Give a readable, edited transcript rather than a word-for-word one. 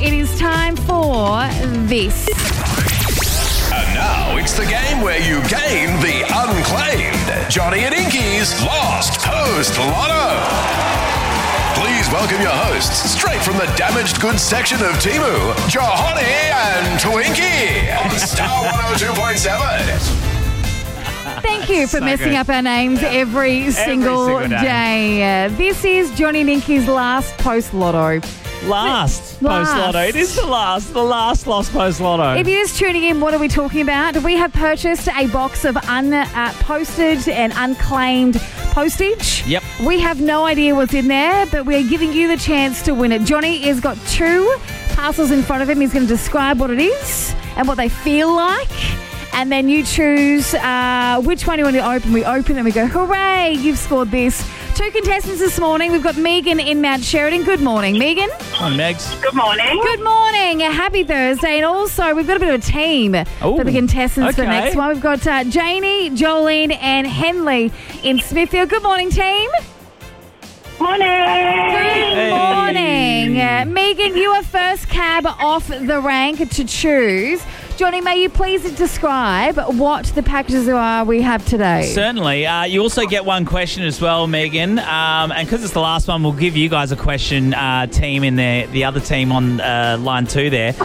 it is time for this. And now it's the game where you gain the unclaimed Johnny and Inky's Lost Post Lotto. Please welcome your hosts, straight from the damaged goods section of Temu, Johnny and Twinkie on Star 102.7. Thank you for So messing good. up our names every single day. This is Johnny and Inky's last post lotto. Last Post Lotto. It is the last Lost Post Lotto. If you're just tuning in, what are we talking about? We have purchased a box of unposted and unclaimed postage. Yep. We have no idea what's in there, but we're giving you the chance to win it. Johnny has got two parcels in front of him. He's going to describe what it is and what they feel like. And then you choose which one you want to open. We open and we go, hooray, you've scored this. Two contestants this morning. We've got Megan in Mount Sheridan. Good morning, Megan. Come on, Megs. Good morning. Good morning. Happy Thursday. And also, we've got a bit of a team for the contestants for the next one. We've got Janie, Jolene, and Henley in Smithfield. Good morning, team. Morning. Good morning. Megan, you are first cab off the rank to choose. Johnny, may you please describe what the packages are we have today? Certainly. You also get one question as well, Megan. And because it's the last one, we'll give you guys a question, team in there, the other team on line 2 there.